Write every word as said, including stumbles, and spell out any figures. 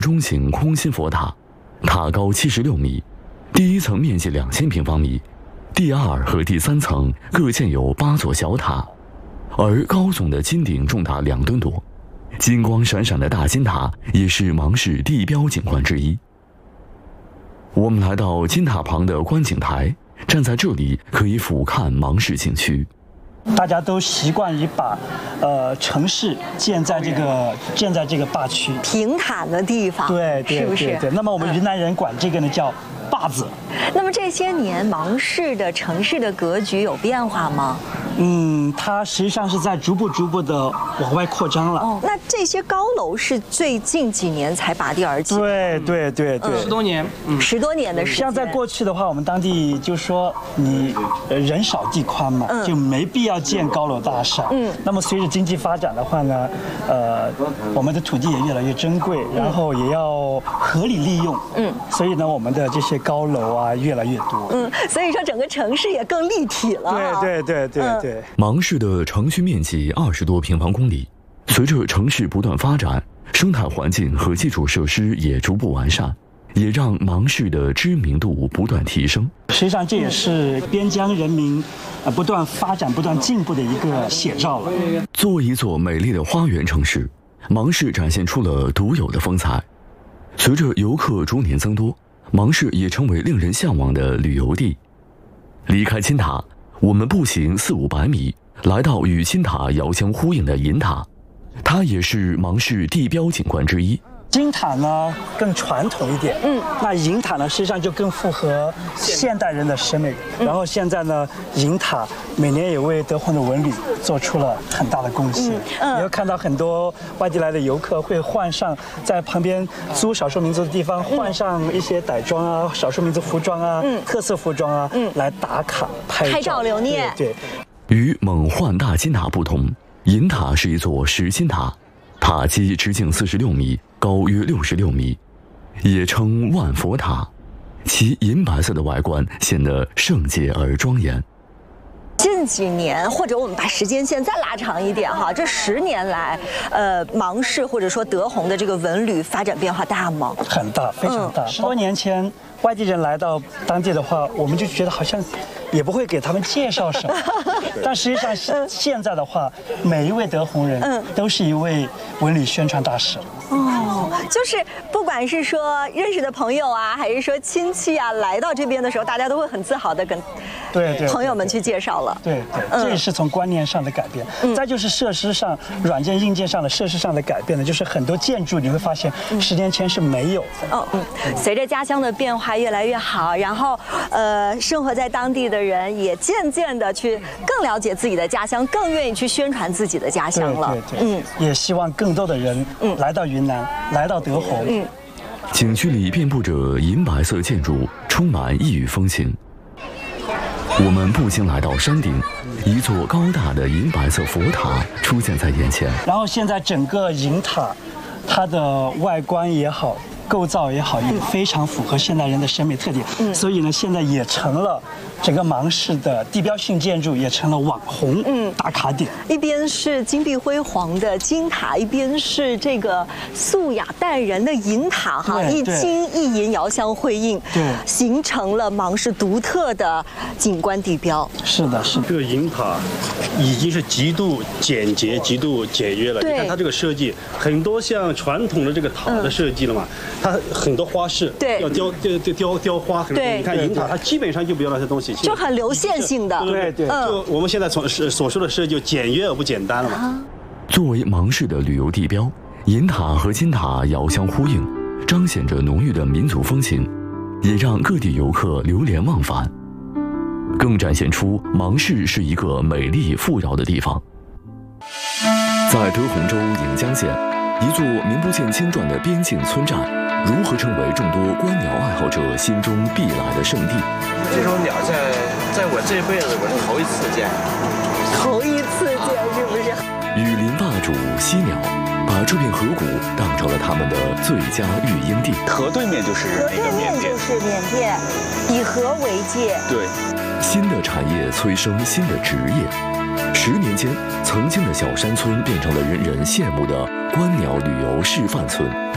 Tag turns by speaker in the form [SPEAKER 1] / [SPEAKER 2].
[SPEAKER 1] 中型空心佛塔，塔高七十六米，第一层面积两千平方米，第二和第三层各建有八座小塔，而高耸的金顶重达两吨多，金光闪闪的大金塔也是芒市地标景观之一。我们来到金塔旁的观景台，站在这里可以俯瞰芒市景区。
[SPEAKER 2] 大家都习惯于把，呃，城市建在这个建在这个坝区
[SPEAKER 3] 平坦的地方，
[SPEAKER 2] 对对
[SPEAKER 3] 是不是？
[SPEAKER 2] 对对。那么我们云南人管这个呢叫坝子。
[SPEAKER 3] 那么这些年芒市的城市的格局有变化吗？
[SPEAKER 2] 嗯，它实际上是在逐步逐步的往外扩张了。
[SPEAKER 3] 哦，那这些高楼是最近几年才拔地而起？
[SPEAKER 2] 对对对对，
[SPEAKER 4] 十多年，
[SPEAKER 3] 嗯，十多年的时间。
[SPEAKER 2] 像在过去的话，我们当地就说你人少地宽嘛，嗯、就没必要建高楼大厦。嗯，那么随着经济发展的话呢，呃，我们的土地也越来越珍贵，然后也要合理利用。嗯，所以呢，我们的这些高楼啊越来越多。
[SPEAKER 3] 嗯，所以说整个城市也更立体了。
[SPEAKER 2] 对对对对。嗯对，
[SPEAKER 1] 芒市的城区面积二十多平方公里，随着城市不断发展，生态环境和基础设施也逐步完善，也让芒市的知名度不断提升。
[SPEAKER 2] 实际上，这也是边疆人民呃不断发展、不断进步的一个写照了。
[SPEAKER 1] 作为一座美丽的花园城市，芒市展现出了独有的风采。随着游客逐年增多，芒市也成为令人向往的旅游地。离开金塔，我们步行四五百米，来到与金塔遥相呼应的银塔，它也是芒市地标景观之一。
[SPEAKER 2] 金塔呢更传统一点，嗯，那银塔呢实际上就更符合现代人的审美。嗯、然后现在呢，银塔每年也为德宏的文旅做出了很大的贡献。嗯嗯、你会看到很多外地来的游客会换上在旁边租少数民族的地方换上一些傣装啊、少数民族服装啊、嗯、特色服装啊，嗯，来打卡拍照、
[SPEAKER 3] 拍照留念。
[SPEAKER 2] 对。
[SPEAKER 1] 对与蒙幻大金塔不同，银塔是一座实心塔，塔基直径四十六米。高约六十六米，也称万佛塔，其银白色的外观显得圣洁而庄严。
[SPEAKER 3] 近几年，或者我们把时间线再拉长一点哈，这十年来，呃，芒市或者说德宏的这个文旅发展变化大吗？
[SPEAKER 2] 很大，非常大。十、嗯、多年前，外地人来到当地的话，我们就觉得好像也不会给他们介绍什么，但实际上现在的话，每一位德宏人都是一位文旅宣传大使。
[SPEAKER 3] 哦，就是不管是说认识的朋友啊，还是说亲戚啊，来到这边的时候，大家都会很自豪的跟
[SPEAKER 2] 对对
[SPEAKER 3] 朋友们去介绍了。
[SPEAKER 2] 对 对, 对, 对，这也是从观念上的改变。嗯、再就是设施上、软件硬件上的设施上的改变呢，就是很多建筑你会发现十年前是没有的。
[SPEAKER 3] 哦嗯，随着家乡的变化越来越好，然后呃，生活在当地的人也渐渐的去更了解自己的家乡，更愿意去宣传自己的家乡了。
[SPEAKER 2] 对对对，嗯，也希望更多的人嗯来到云南，来到德宏。嗯，
[SPEAKER 1] 景区里遍布着银白色建筑，充满异域风情。我们步行来到山顶，一座高大的银白色佛塔出现在眼前。
[SPEAKER 2] 然后现在整个银塔，它的外观也好，构造也好，也非常符合现代人的审美特点。嗯，所以呢，现在也成了整个芒市的地标性建筑，也成了网红嗯打卡点。
[SPEAKER 3] 一边是金碧辉煌的金塔，一边是这个素雅淡然的银塔，哈，一金一银遥相辉映，
[SPEAKER 2] 对，
[SPEAKER 3] 形成了芒市独特的景观地标。
[SPEAKER 2] 是的，是的。
[SPEAKER 5] 这个银塔已经是极度简洁、极度简约了。你看它这个设计，很多像传统的这个塔的设计了嘛，嗯、它很多花式，
[SPEAKER 3] 对，
[SPEAKER 5] 要雕雕雕雕花，
[SPEAKER 3] 对，
[SPEAKER 5] 你看银塔，它基本上就不要那些东西。
[SPEAKER 3] 就很流线性的，
[SPEAKER 2] 对对，
[SPEAKER 5] 就我们现在所所说的设计就简约而不简单了嘛。
[SPEAKER 1] 作为芒市的旅游地标，银塔和金塔遥相呼应，彰显着浓郁的民族风情，也让各地游客流连忘返，更展现出芒市是一个美丽富饶的地方。在德宏州颍江县，一座名不见经传的边境村寨，如何成为众多观鸟爱好者心中必来的圣地？
[SPEAKER 6] 这种鸟在在我这辈子我是头一次见，
[SPEAKER 3] 头一次见是不是？
[SPEAKER 1] 雨林霸主犀鸟，把这片河谷当成了他们的最佳育婴地。
[SPEAKER 6] 河对面就是那个缅甸，
[SPEAKER 3] 就是缅甸，以河为界。
[SPEAKER 6] 对，
[SPEAKER 1] 新的产业催生新的职业。十年间，曾经的小山村变成了人人羡慕的观鸟旅游示范村。